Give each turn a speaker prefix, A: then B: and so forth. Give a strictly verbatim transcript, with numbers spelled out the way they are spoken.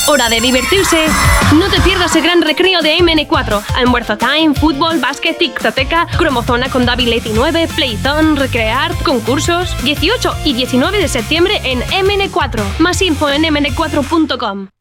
A: hora de divertirse. No te pierdas el gran recreo de M N cuatro. Almuerzo time, fútbol, básquet, tictoteca, cromozona con David diecinueve, Playzone, Recrear, concursos. dieciocho y diecinueve de septiembre en M N cuatro. Más info en m n cuatro punto com.